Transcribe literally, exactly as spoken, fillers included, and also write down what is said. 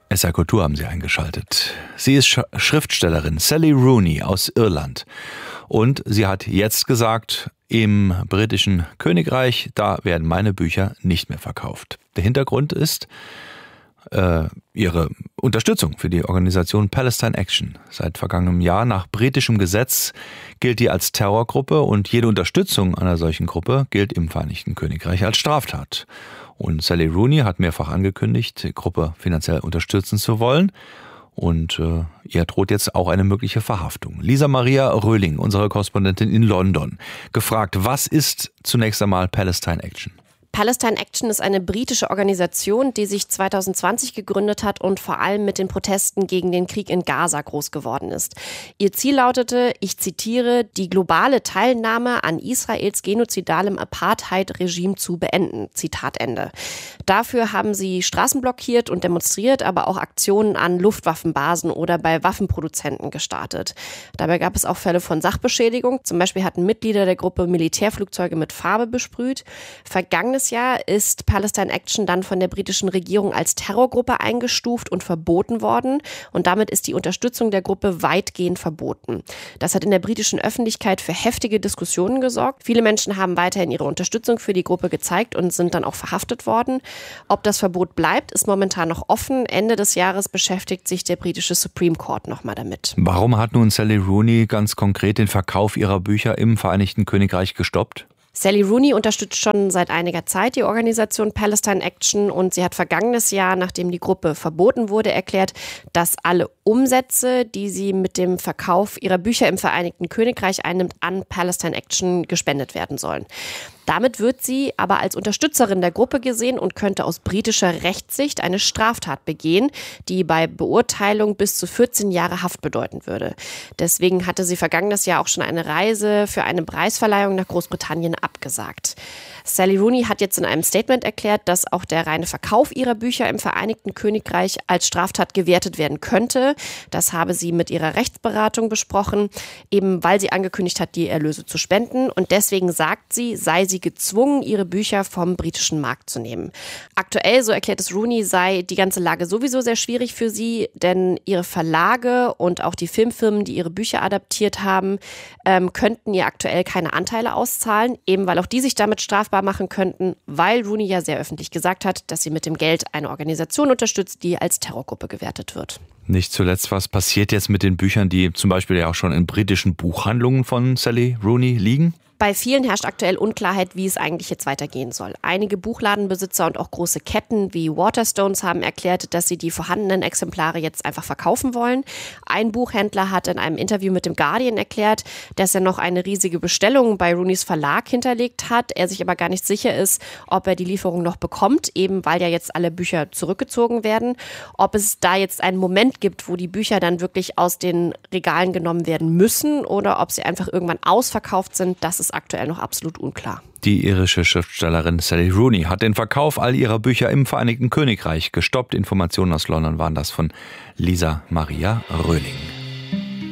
S R Kultur haben Sie eingeschaltet. Sie ist Sch- Schriftstellerin Sally Rooney aus Irland. Und sie hat jetzt gesagt, im britischen Königreich, da werden meine Bücher nicht mehr verkauft. Der Hintergrund ist äh, ihre Unterstützung für die Organisation Palestine Action. Seit vergangenem Jahr nach britischem Gesetz gilt die als Terrorgruppe und jede Unterstützung einer solchen Gruppe gilt im Vereinigten Königreich als Straftat. Und Sally Rooney hat mehrfach angekündigt, die Gruppe finanziell unterstützen zu wollen. Und äh, ihr droht jetzt auch eine mögliche Verhaftung. Lisa Maria Röhling, unsere Korrespondentin in London, gefragt, was ist zunächst einmal Palestine Action? Palestine Action ist eine britische Organisation, die sich zwanzig zwanzig gegründet hat und vor allem mit den Protesten gegen den Krieg in Gaza groß geworden ist. Ihr Ziel lautete, ich zitiere, die globale Teilnahme an Israels genozidalem Apartheid-Regime zu beenden. Zitat Ende. Dafür haben sie Straßen blockiert und demonstriert, aber auch Aktionen an Luftwaffenbasen oder bei Waffenproduzenten gestartet. Dabei gab es auch Fälle von Sachbeschädigung. Zum Beispiel hatten Mitglieder der Gruppe Militärflugzeuge mit Farbe besprüht. Vergangenes Jahr ist Palestine Action dann von der britischen Regierung als Terrorgruppe eingestuft und verboten worden. Und damit ist die Unterstützung der Gruppe weitgehend verboten. Das hat in der britischen Öffentlichkeit für heftige Diskussionen gesorgt. Viele Menschen haben weiterhin ihre Unterstützung für die Gruppe gezeigt und sind dann auch verhaftet worden. Ob das Verbot bleibt, ist momentan noch offen. Ende des Jahres beschäftigt sich der britische Supreme Court nochmal damit. Warum hat nun Sally Rooney ganz konkret den Verkauf ihrer Bücher im Vereinigten Königreich gestoppt? Sally Rooney unterstützt schon seit einiger Zeit die Organisation Palestine Action und sie hat vergangenes Jahr, nachdem die Gruppe verboten wurde, erklärt, dass alle Umsätze, die sie mit dem Verkauf ihrer Bücher im Vereinigten Königreich einnimmt, an Palestine Action gespendet werden sollen. Damit wird sie aber als Unterstützerin der Gruppe gesehen und könnte aus britischer Rechtssicht eine Straftat begehen, die bei Beurteilung bis zu vierzehn Jahre Haft bedeuten würde. Deswegen hatte sie vergangenes Jahr auch schon eine Reise für eine Preisverleihung nach Großbritannien abgesagt. Sally Rooney hat jetzt in einem Statement erklärt, dass auch der reine Verkauf ihrer Bücher im Vereinigten Königreich als Straftat gewertet werden könnte. Das habe sie mit ihrer Rechtsberatung besprochen, eben weil sie angekündigt hat, die Erlöse zu spenden. Und deswegen sagt sie, sei sie gezwungen, ihre Bücher vom britischen Markt zu nehmen. Aktuell, so erklärt es Rooney, sei die ganze Lage sowieso sehr schwierig für sie, denn ihre Verlage und auch die Filmfirmen, die ihre Bücher adaptiert haben, ähm, könnten ihr aktuell keine Anteile auszahlen, eben weil auch die sich damit strafbar machen könnten, weil Rooney ja sehr öffentlich gesagt hat, dass sie mit dem Geld eine Organisation unterstützt, die als Terrorgruppe gewertet wird. Nicht zuletzt, was passiert jetzt mit den Büchern, die zum Beispiel ja auch schon in britischen Buchhandlungen von Sally Rooney liegen? Bei vielen herrscht aktuell Unklarheit, wie es eigentlich jetzt weitergehen soll. Einige Buchladenbesitzer und auch große Ketten wie Waterstones haben erklärt, dass sie die vorhandenen Exemplare jetzt einfach verkaufen wollen. Ein Buchhändler hat in einem Interview mit dem Guardian erklärt, dass er noch eine riesige Bestellung bei Rooneys Verlag hinterlegt hat, er sich aber gar nicht sicher ist, ob er die Lieferung noch bekommt, eben weil ja jetzt alle Bücher zurückgezogen werden. Ob es da jetzt einen Moment gibt, wo die Bücher dann wirklich aus den Regalen genommen werden müssen oder ob sie einfach irgendwann ausverkauft sind, das ist aktuell noch absolut unklar. Die irische Schriftstellerin Sally Rooney hat den Verkauf all ihrer Bücher im Vereinigten Königreich gestoppt. Informationen aus London waren das von Lisa Maria Röhling.